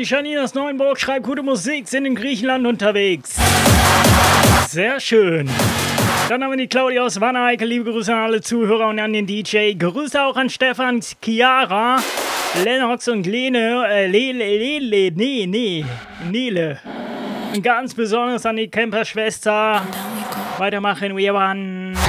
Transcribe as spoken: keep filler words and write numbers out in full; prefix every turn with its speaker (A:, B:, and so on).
A: Janine aus Neuenburg schreibt, gute Musik, sind in Griechenland unterwegs. Sehr schön. Dann haben wir die Claudia aus Wanne-Eickel. Liebe Grüße an alle Zuhörer und an den D J. Grüße auch an Stefan, Chiara, Lennox und Lene. Äh, Lele, Lele, nee, nee, Nele. Und ganz besonders an die Camper-Schwester. Weitermachen, we one.